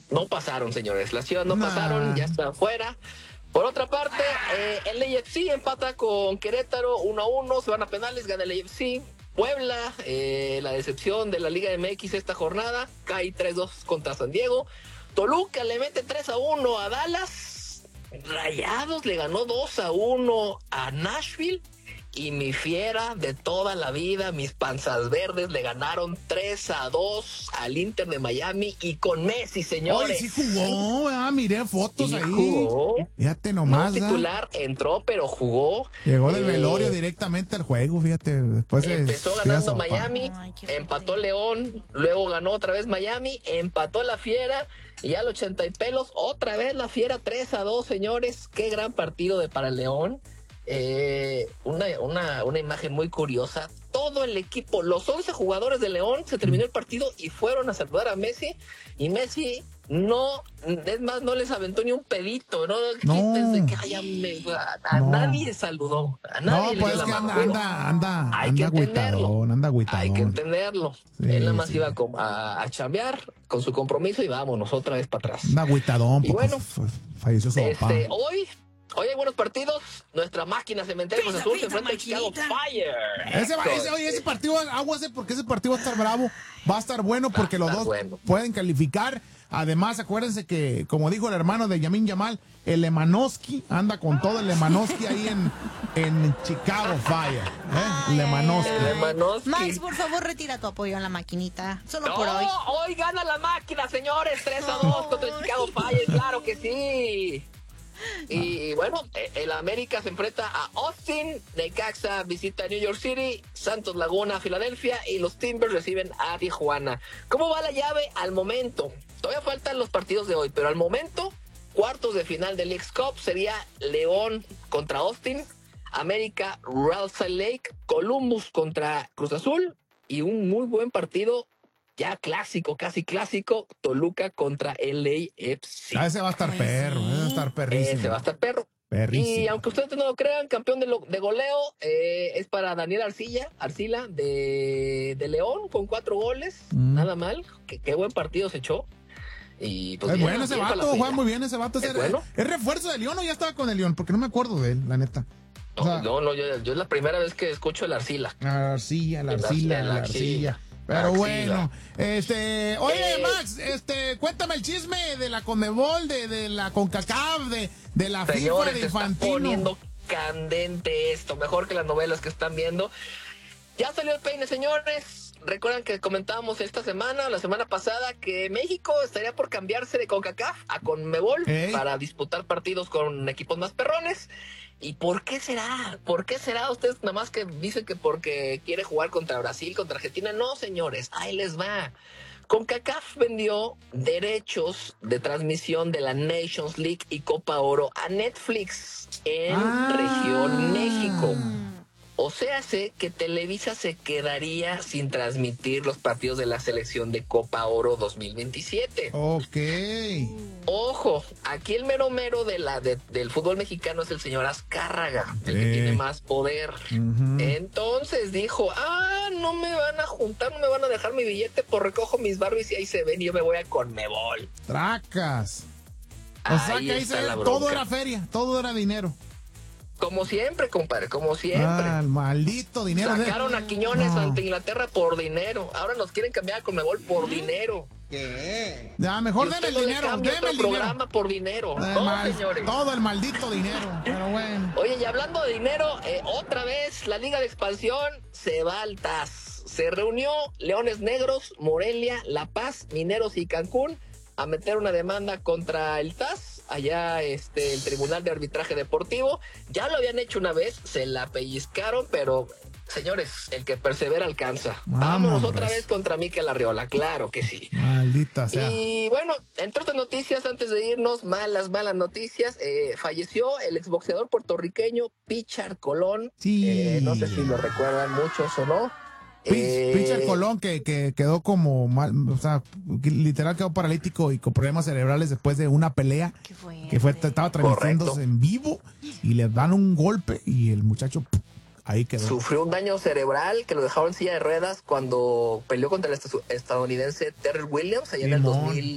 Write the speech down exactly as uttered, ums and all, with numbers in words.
no pasaron, señores. Las Chivas no Nah. pasaron, ya están fuera. Por otra parte, eh, el A F C empata con Querétaro uno a uno, se van a penales, gana el A F C. Puebla, eh, la decepción de la Liga M X esta jornada, cae tres dos contra San Diego. Toluca le mete tres a uno a Dallas. Rayados le ganó dos a uno a Nashville. Y mi fiera de toda la vida, mis panzas verdes, le ganaron tres a dos al Inter de Miami y con Messi, señores. Oye, sí jugó, ah, miré fotos Y ahí. jugó. Fíjate nomás. No titular, entró, pero jugó. Llegó del Eh, velorio directamente al juego, fíjate. Después Empezó de, ganando de Miami, Ay, qué empató fuerte. León, luego ganó otra vez Miami, empató la Fiera y al ochenta y pelos otra vez la Fiera tres a dos, señores. Qué gran partido de para el León. Eh, una, una, una imagen muy curiosa. Todo el equipo, los once jugadores de León, se terminó el partido y fueron a saludar a Messi. Y Messi no, es más, no les aventó ni un pedito. No, No. Quítense que haya me- a, a No. nadie saludó. A No, nadie le pues dio es la que anda, mano. anda, anda, Hay anda que entenderlo. agüitadón, anda agüitadón. Hay que entenderlo. Sí, Él nada más sí. iba a, com- a, a chambear con su compromiso y vámonos otra vez para atrás. Anda agüitadón, Y porque bueno, f- falleció su papá. Este, hoy, hoy hay buenos partidos. Nuestra máquina cementerio Cruz Azul se enfrenta al Chicago Fire. Ese, va- ese, oye, ese partido, aguase porque ese partido va a estar bravo, va a estar bueno porque Va a los estar dos bueno. pueden calificar. Además, acuérdense que, como dijo el hermano de Yamin Yamal, el Lemanowski anda con todo el Lemanowski ahí en, en Chicago Fire. ¿eh? Lemanowski. El Lemanowski. Max, por favor, retira tu apoyo en la maquinita. Solo No, por hoy. hoy gana la máquina, señores. tres a dos contra el Chicago Fire, claro que sí. Y bueno, eh, el América se enfrenta a Austin, Necaxa visita New York City, Santos Laguna, Filadelfia y los Timbers reciben a Tijuana. ¿Cómo va la llave al momento? Todavía faltan los partidos de hoy, pero al momento, cuartos de final del Leagues Cup sería León contra Austin, América, Real Salt Lake, Columbus contra Cruz Azul y un muy buen partido ya clásico, casi clásico, Toluca contra L A F C. Ah, ese va a estar Ay, perro, sí. ese va a estar perrísimo. Ese va a estar perro. Perrísimo. Y aunque ustedes no lo crean, campeón de, lo, de goleo eh, es para Daniel Arcilla, Arcila de, de León con cuatro goles. Mm. Nada mal. Qué, qué buen partido se echó. Y pues Es bien, bueno ese bien para la vato, Arcilla. juega muy bien ese vato. ¿Es Ese- bueno? ¿Es refuerzo de León o ya estaba con el León? Porque no me acuerdo de él, la neta. O sea, No, no, yo, yo es la primera vez que escucho el Arcila. la arcilla, la La arcilla, arcilla, la la arcilla. arcilla. Pero La bueno, arcilla. este, oye Eh, Max, este, cuéntame el chisme de la Conmebol, de, de la CONCACAF, de, de la FIFA, Señores, de se está Infantino. poniendo candente esto, mejor que las novelas que están viendo. Ya salió el peine, señores. Recuerdan que comentábamos esta semana, la semana pasada, que México estaría por cambiarse de CONCACAF a CONMEBOL Ey. para disputar partidos con equipos más perrones. ¿Y por qué será? ¿Por qué será? Ustedes nada más que dicen que porque quiere jugar contra Brasil, contra Argentina. No, señores, ahí les va. CONCACAF vendió derechos de transmisión de la Nations League y Copa Oro a Netflix en Ah. Región México. O sea, sé que Televisa se quedaría sin transmitir los partidos de la selección de Copa Oro dos mil veintisiete. Ok. Ojo, aquí el mero mero de la, de- del fútbol mexicano es el señor Azcárraga, el que Eh. tiene más poder. Ujú. Entonces dijo, ah, no me van a juntar, no me van a dejar mi billete, pues recojo mis Barbies y ahí se ven y yo me voy a Conmebol. Tracas. O sea Ahí que ahí está se- la todo bronca. era feria, todo era dinero. Como siempre, compadre, como siempre. Ah, el maldito dinero. de- Sacaron a Quiñones No. ante Inglaterra por dinero. Ahora nos quieren cambiar a Conmebol por dinero. Ya, mejor Y deme usted el no le dinero, cambia deme otro el dinero. programa por dinero. Eh, No, mal- señores. todo el maldito dinero. Pero bueno. Oye, y hablando de dinero, eh, otra vez la Liga de Expansión se va al T A S. Se reunió Leones Negros, Morelia, La Paz, Mineros y Cancún a meter una demanda contra el T A S, allá este el Tribunal de Arbitraje Deportivo. Ya lo habían hecho una vez, se la pellizcaron, pero señores, el que persevera alcanza. Vámonos otra Vámonos. vez contra Mikel Arriola, claro que sí. Maldita sea. Y bueno, entre otras noticias, antes de irnos, malas, malas noticias, eh, falleció el exboxeador puertorriqueño Pichar Colón. Sí. Eh, no sé si lo recuerdan muchos o no. Pi- Eh, Pitcher Colón que, que quedó como mal, o sea, que literal quedó paralítico y con problemas cerebrales después de una pelea ¿Qué fue? que fue estaba transmitiéndose Correcto. en vivo y le dan un golpe y el muchacho ¡pum! Ahí quedó. Sufrió un daño cerebral que lo dejaron en silla de ruedas cuando peleó contra el estadounidense Terrell Williams allá en el Simón. dos mil